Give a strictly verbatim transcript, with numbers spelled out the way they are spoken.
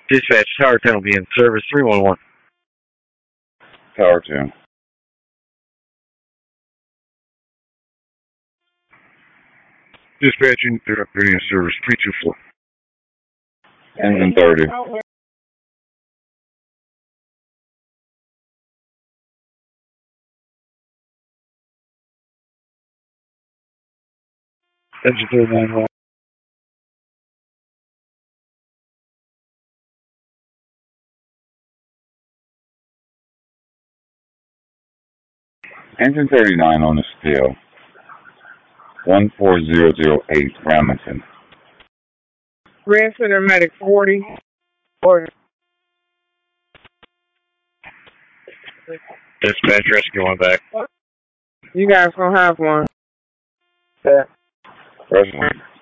Dispatch, Tower Town will be in service, three one one. Tower Town. Dispatching, they're upgrading in service, three two four. Engine thirty. Engine thirty-nine. Engine thirty-nine on the scale. one four zero zero eight, Remington. Red Center Medic forty. Order. Dispatch, rescue one back. You guys gonna have one. Rescue.